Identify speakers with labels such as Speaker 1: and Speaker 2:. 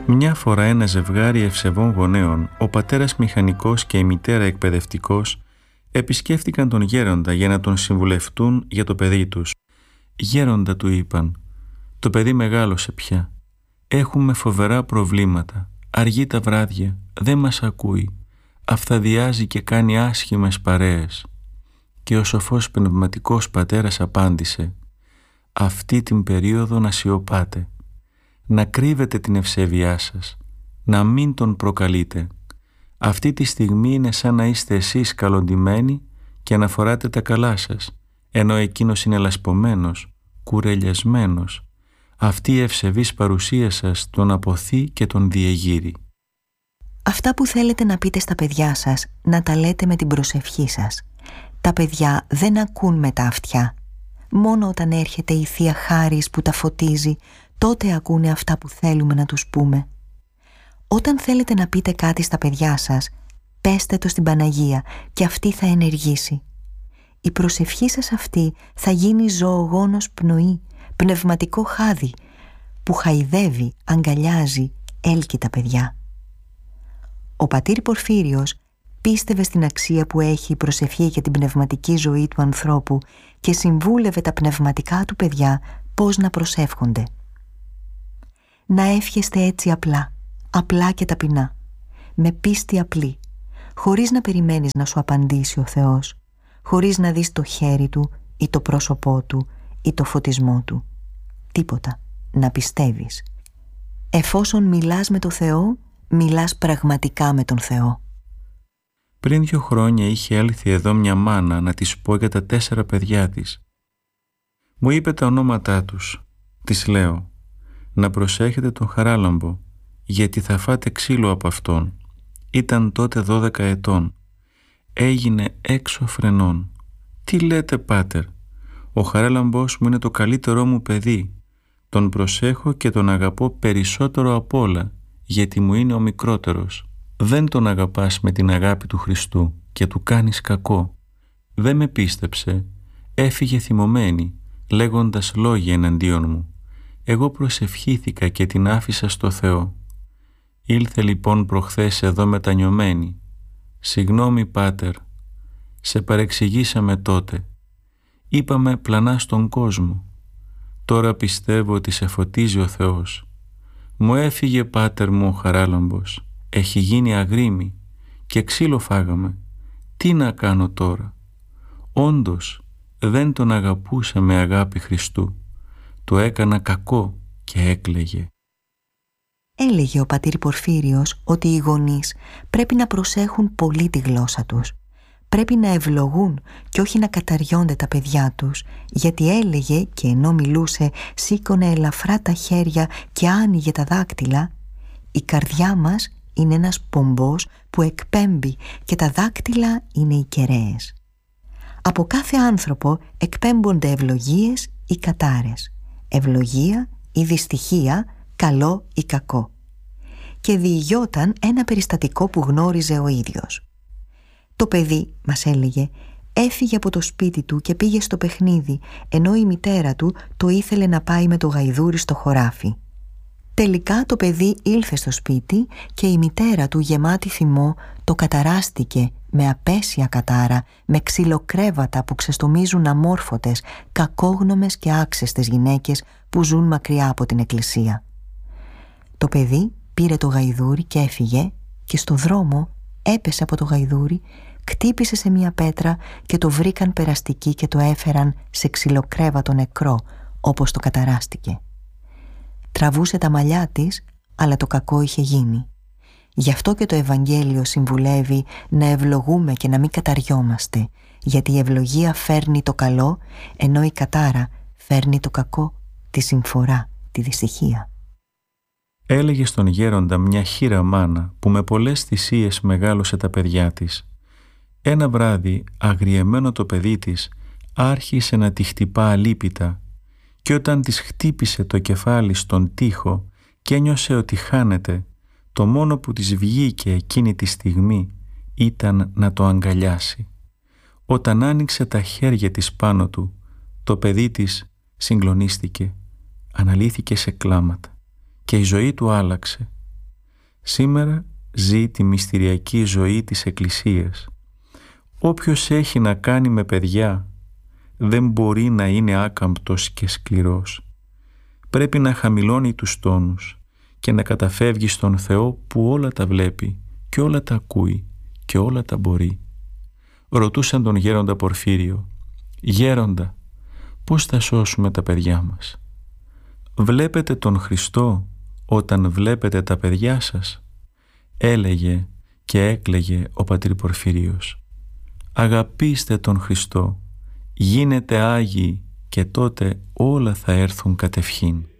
Speaker 1: Μια φορά ένα ζευγάρι ευσεβών γονέων, ο πατέρας μηχανικός και η μητέρα εκπαιδευτικός, επισκέφτηκαν τον γέροντα για να τον συμβουλευτούν για το παιδί τους. «Γέροντα», του είπαν, «το παιδί μεγάλωσε πια. Έχουμε φοβερά προβλήματα. Αργεί τα βράδια, δεν μας ακούει. Αυθαδιάζει και κάνει άσχημες παρέες». Και ο σοφός πνευματικός πατέρας απάντησε, «Αυτή την περίοδο να σιωπάτε, να κρύβετε την ευσέβειά σας, να μην τον προκαλείτε. Αυτή τη στιγμή είναι σαν να είστε εσείς καλοντημένοι και να φοράτε τα καλά σας, ενώ εκείνος είναι λασπωμένος, κουρελιασμένος. Αυτή η ευσεβής παρουσία σας τον αποθεί και τον διεγείρει».
Speaker 2: Αυτά που θέλετε να πείτε στα παιδιά σας, να τα λέτε με την προσευχή σας. Τα παιδιά δεν ακούν με τα αυτιά. Μόνο όταν έρχεται η Θεία Χάρις που τα φωτίζει, τότε ακούνε αυτά που θέλουμε να τους πούμε. Όταν θέλετε να πείτε κάτι στα παιδιά σας, πέστε το στην Παναγία και αυτή θα ενεργήσει. Η προσευχή σας αυτή θα γίνει ζωογόνος πνοή, πνευματικό χάδι, που χαϊδεύει, αγκαλιάζει, έλκει τα παιδιά. Ο πατήρ Πορφύριος πίστευε στην αξία που έχει η προσευχή για την πνευματική ζωή του ανθρώπου και συμβούλευε τα πνευματικά του παιδιά πώς να προσεύχονται. Να εύχεστε έτσι απλά, απλά και ταπεινά, με πίστη απλή, χωρίς να περιμένεις να σου απαντήσει ο Θεός, χωρίς να δεις το χέρι Του ή το πρόσωπό Του ή το φωτισμό Του. Τίποτα, να πιστεύεις. Εφόσον μιλάς με το Θεό, μιλάς πραγματικά με τον Θεό.
Speaker 1: Πριν 2 χρόνια είχε έλθει εδώ μια μάνα να της πω για τα 4 παιδιά της. Μου είπε τα ονόματά τους. Της λέω, να προσέχετε τον Χαράλαμπο, γιατί θα φάτε ξύλο από αυτόν. Ήταν τότε 12 ετών. Έγινε έξω φρενών. Τι λέτε, πάτερ? Ο Χαράλαμπος μου είναι το καλύτερό μου παιδί. Τον προσέχω και τον αγαπώ περισσότερο απ' όλα, γιατί μου είναι ο μικρότερος. Δεν τον αγαπάς με την αγάπη του Χριστού και του κάνεις κακό. Δεν με πίστεψε. Έφυγε θυμωμένη, λέγοντας λόγια εναντίον μου. Εγώ προσευχήθηκα και την άφησα στο Θεό. Ήλθε λοιπόν προχθές εδώ μετανιωμένη. «Συγγνώμη, πάτερ, σε παρεξηγήσαμε τότε. Είπαμε πλανά στον κόσμο. Τώρα πιστεύω ότι σε φωτίζει ο Θεός. Μου έφυγε, πάτερ μου, ο Χαράλαμπος. Έχει γίνει αγρίμη και ξύλο φάγαμε. Τι να κάνω τώρα? Όντως δεν τον αγαπούσα με αγάπη Χριστού. Του έκανα κακό και έκλαιγε».
Speaker 2: Έλεγε ο πατήρ Πορφύριος ότι οι γονείς πρέπει να προσέχουν πολύ τη γλώσσα τους. Πρέπει να ευλογούν και όχι να καταριώνται τα παιδιά τους, γιατί έλεγε και ενώ μιλούσε σήκωνε ελαφρά τα χέρια και άνοιγε τα δάκτυλα. Η καρδιά μας είναι ένας πομπός που εκπέμπει και τα δάκτυλα είναι οι κεραίες. Από κάθε άνθρωπο εκπέμπονται ευλογίες ή κατάρες, ευλογία ή δυστυχία, καλό ή κακό. Και διηγιόταν ένα περιστατικό που γνώριζε ο ίδιος. Το παιδί, μας έλεγε, έφυγε από το σπίτι του και πήγε στο παιχνίδι, ενώ η μητέρα του το ήθελε να πάει με το γαϊδούρι στο χωράφι. Τελικά το παιδί ήλθε στο σπίτι και η μητέρα του, γεμάτη θυμό, το καταράστηκε με απέσια κατάρα, με ξυλοκρέβατα που ξεστομίζουν αμόρφωτες, κακόγνωμες και άξεστες γυναίκες που ζουν μακριά από την εκκλησία. Το παιδί πήρε το γαϊδούρι και έφυγε και στο δρόμο έπεσε από το γαϊδούρι, κτύπησε σε μια πέτρα και το βρήκαν περαστικοί και το έφεραν σε ξυλοκρέβατο νεκρό όπως το καταράστηκε. Τραβούσε τα μαλλιά της, αλλά το κακό είχε γίνει. Γι' αυτό και το Ευαγγέλιο συμβουλεύει να ευλογούμε και να μην καταριόμαστε, γιατί η ευλογία φέρνει το καλό, ενώ η κατάρα φέρνει το κακό, τη συμφορά, τη δυστυχία.
Speaker 1: Έλεγε στον γέροντα μια χήρα μάνα που με πολλές θυσίες μεγάλωσε τα παιδιά της. Ένα βράδυ, αγριεμένο το παιδί της, άρχισε να τη χτυπά αλίπητα και όταν της χτύπησε το κεφάλι στον τοίχο και ένιωσε ότι χάνεται, το μόνο που της βγήκε εκείνη τη στιγμή ήταν να το αγκαλιάσει. Όταν άνοιξε τα χέρια της πάνω του, το παιδί της συγκλονίστηκε, αναλύθηκε σε κλάματα και η ζωή του άλλαξε. Σήμερα ζει τη μυστηριακή ζωή της Εκκλησίας. Όποιος έχει να κάνει με παιδιά δεν μπορεί να είναι άκαμπτος και σκληρός. Πρέπει να χαμηλώνει τους τόνους και να καταφεύγει στον Θεό που όλα τα βλέπει και όλα τα ακούει και όλα τα μπορεί. Ρωτούσαν τον γέροντα Πορφύριο: «Γέροντα, πώς θα σώσουμε τα παιδιά μας?» «Βλέπετε τον Χριστό όταν βλέπετε τα παιδιά σας?» έλεγε και έκλαιγε ο πατήρ Πορφύριος. «Αγαπήστε τον Χριστό, γίνετε Άγιοι και τότε όλα θα έρθουν κατευχήν».